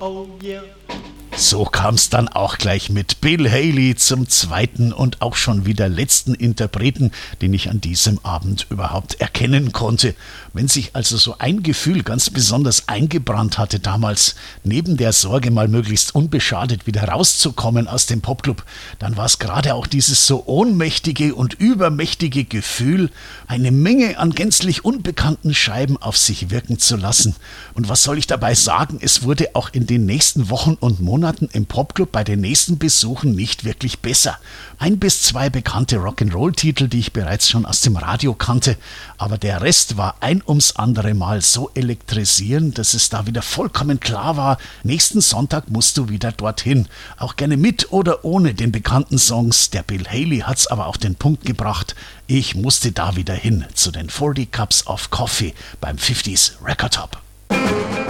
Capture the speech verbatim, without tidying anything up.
oh yeah. So kam es dann auch gleich mit Bill Haley zum zweiten und auch schon wieder letzten Interpreten, den ich an diesem Abend überhaupt erkennen konnte. Wenn sich also so ein Gefühl ganz besonders eingebrannt hatte damals, neben der Sorge mal möglichst unbeschadet wieder rauszukommen aus dem Popclub, dann war es gerade auch dieses so ohnmächtige und übermächtige Gefühl, eine Menge an gänzlich unbekannten Scheiben auf sich wirken zu lassen. Und was soll ich dabei sagen, es wurde auch in den nächsten Wochen und Monaten im Popclub bei den nächsten Besuchen nicht wirklich besser. Ein bis zwei bekannte Rock'n'Roll-Titel, die ich bereits schon aus dem Radio kannte, aber der Rest war ein ums andere Mal so elektrisierend, dass es da wieder vollkommen klar war, nächsten Sonntag musst du wieder dorthin. Auch gerne mit oder ohne den bekannten Songs. Der Bill Haley hat's aber auf den Punkt gebracht. Ich musste da wieder hin zu den vierzig Cups of Coffee beim fünfziger Record Top.